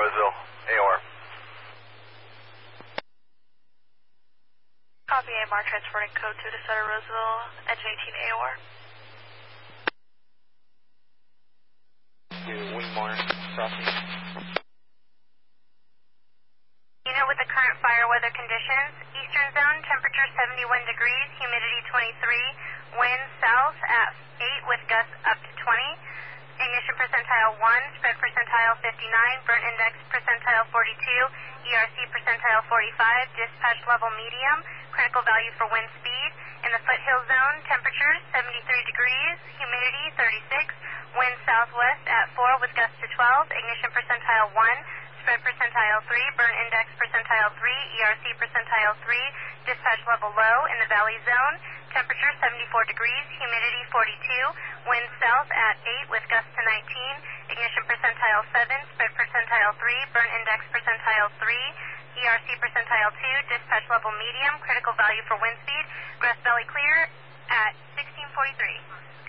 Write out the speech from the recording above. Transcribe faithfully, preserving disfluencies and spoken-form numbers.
Roseville, A O R. Copy, A M R transporting code two to Sutter Roseville, engine eighteen A O R. To Wingmore, crossing. Unit with the current fire weather conditions, eastern zone, temperature seventy-one degrees, humidity twenty-three, wind south at eight with gusts up to twenty, ignition percentile one, spread percentile fifty-nine, burn index percentile forty-two, E R C percentile forty-five, dispatch level medium, critical value for wind speed. In the foothill zone, temperature seventy-three degrees, humidity thirty-six, wind southwest at four with gusts to twelve, ignition percentile one, spread percentile three, burn index percentile three, E R C percentile three, dispatch level low. In the valley zone, temperature seventy-four degrees, humidity forty-two, wind south at eight with gusts to nineteen, ignition percentile seven, spread percentile three, burn index percentile three, E R C percentile two, dispatch level medium, critical value for wind speed, Grass Valley clear at sixteen forty-three.